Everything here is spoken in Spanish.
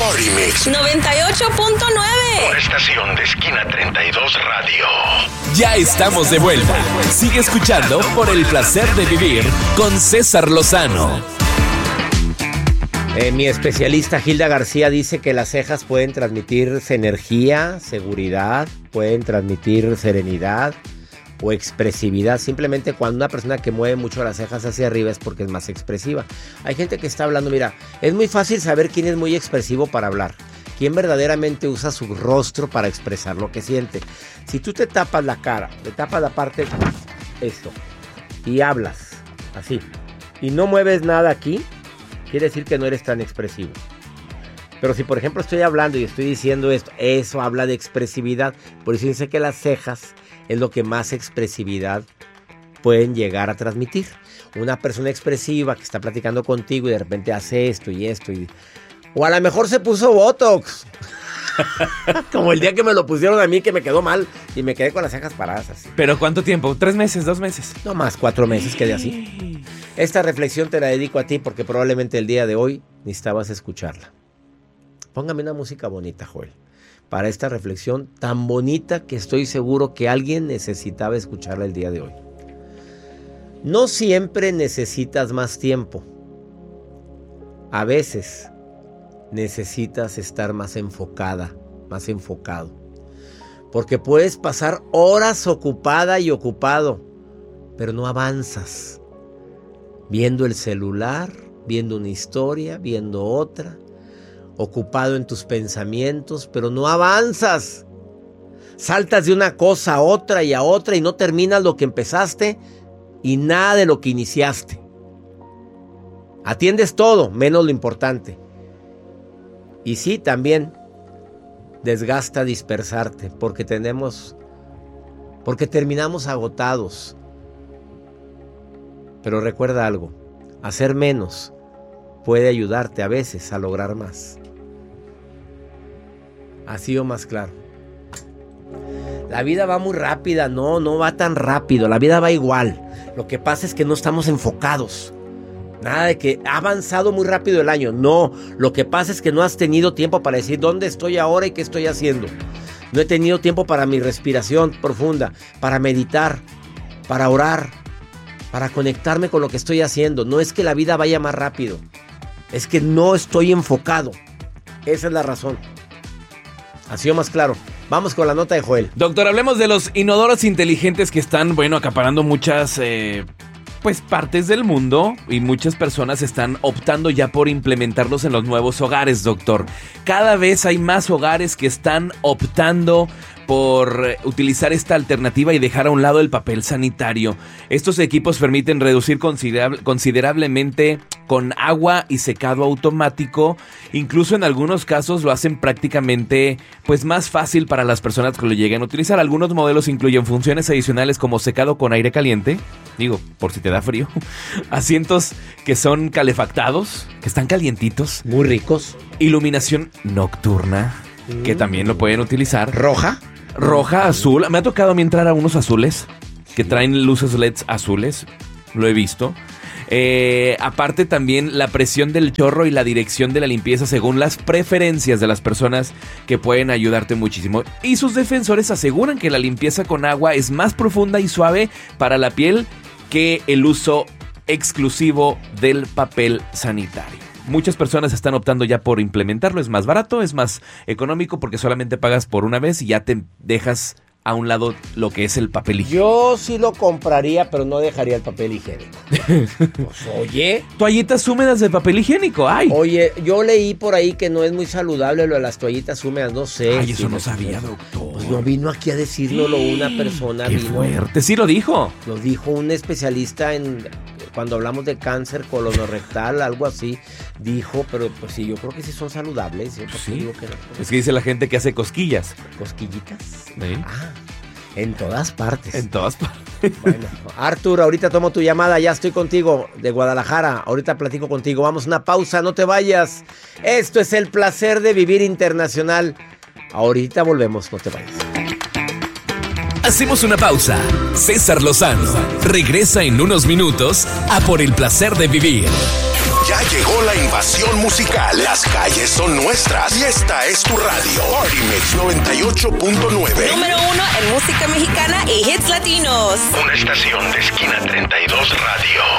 Party Mix 98.9. Por estación de Esquina 32 Radio. Ya estamos de vuelta. Sigue escuchando Por el Placer de Vivir con César Lozano. Mi especialista Hilda García dice que las cejas pueden transmitir energía, seguridad, pueden transmitir serenidad o expresividad. Simplemente cuando una persona que mueve mucho las cejas hacia arriba es porque es más expresiva. Hay gente que está hablando, mira, es muy fácil saber quién es muy expresivo para hablar, quién verdaderamente usa su rostro para expresar lo que siente. Si tú te tapas la cara, te tapas la parte, esto, y hablas así, y no mueves nada aquí, quiere decir que no eres tan expresivo. Pero si por ejemplo estoy hablando y estoy diciendo esto, eso habla de expresividad. Por eso dice que las cejas es lo que más expresividad pueden llegar a transmitir. Una persona expresiva que está platicando contigo y de repente hace esto y esto. O a lo mejor se puso Botox. Como el día que me lo pusieron a mí, que me quedó mal y me quedé con las cejas paradas así. ¿Pero cuánto tiempo? ¿3 meses? ¿2 meses? No más, 4 meses quedé así. Esta reflexión te la dedico a ti porque probablemente el día de hoy necesitabas escucharla. Póngame una música bonita, Joel, para esta reflexión tan bonita que estoy seguro que alguien necesitaba escucharla el día de hoy. No siempre necesitas más tiempo. A veces necesitas estar más enfocada, más enfocado. Porque puedes pasar horas ocupada y ocupado, pero no avanzas. Viendo el celular, viendo una historia, viendo otra, ocupado en tus pensamientos, pero no avanzas. Saltas de una cosa a otra y no terminas lo que empezaste y nada de lo que iniciaste. Atiendes todo, menos lo importante. Y sí, también desgasta dispersarte porque terminamos agotados. Pero recuerda algo, hacer menos puede ayudarte a veces a lograr más. Así o más claro. La vida va muy rápida, no va tan rápido, la vida va igual. Lo que pasa es que no estamos enfocados. Nada de que ha avanzado muy rápido el año, no. Lo que pasa es que no has tenido tiempo para decir dónde estoy ahora y qué estoy haciendo. No he tenido tiempo para mi respiración profunda, para meditar, para orar, para conectarme con lo que estoy haciendo. No es que la vida vaya más rápido, es que no estoy enfocado. Esa es la razón. Así o más claro. Vamos con la nota de Joel. Doctor, hablemos de los inodoros inteligentes que están, acaparando muchas partes del mundo, y muchas personas están optando ya por implementarlos en los nuevos hogares, doctor. Cada vez hay más hogares que están optando por utilizar esta alternativa y dejar a un lado el papel sanitario. Estos equipos permiten reducir considerablemente con agua y secado automático. Incluso en algunos casos lo hacen prácticamente más fácil para las personas que lo lleguen a utilizar. Algunos modelos incluyen funciones adicionales como secado con aire caliente, por si te da frío, asientos que son calefactados, que están calientitos, muy ricos, iluminación nocturna, que también lo pueden utilizar. Roja, azul. Me ha tocado a mí entrar a unos azules que traen luces LEDs azules. Lo he visto. Aparte también la presión del chorro y la dirección de la limpieza según las preferencias de las personas, que pueden ayudarte muchísimo. Y sus defensores aseguran que la limpieza con agua es más profunda y suave para la piel que el uso exclusivo del papel sanitario. Muchas personas están optando ya por implementarlo. Es más barato, es más económico porque solamente pagas por una vez y ya te dejas a un lado lo que es el papel higiénico. Yo sí lo compraría, pero no dejaría el papel higiénico. Oye. Toallitas húmedas de papel higiénico, ¡ay! Oye, yo leí por ahí que no es muy saludable lo de las toallitas húmedas, no sé. Ay, eso no sabía, doctor. Pues no vino aquí a decírnoslo una persona. ¡Qué fuerte! Sí lo dijo. Lo dijo un especialista cuando hablamos de cáncer colonorrectal, algo así, dijo, pero pues sí, yo creo que sí son saludables. Yo sí. Digo que no. Es que dice la gente que hace cosquillas. ¿Cosquillitas? ¿Sí? Ah, en todas partes. En todas partes. Bueno, Arthur, ahorita tomo tu llamada, ya estoy contigo, de Guadalajara, ahorita platico contigo, vamos a una pausa, no te vayas. Esto es El Placer de Vivir Internacional. Ahorita volvemos, no te vayas. Hacemos una pausa. César Lozano regresa en unos minutos a Por el Placer de Vivir. Ya llegó la invasión musical. Las calles son nuestras y esta es tu radio. Party Mix 98.9. Número 1 en música mexicana y hits latinos. Una estación de Esquina 32 Radio.